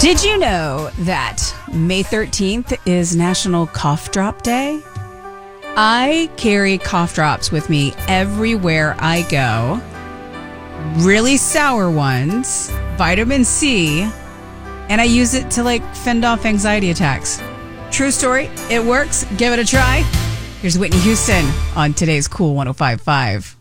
Did you know that May 13th is National Cough Drop Day? I carry cough drops with me everywhere I go. Really sour ones, vitamin C, and I use it to fend off anxiety attacks. True story, it works. Give it a try. Here's Whitney Houston on today's Cool 105.5.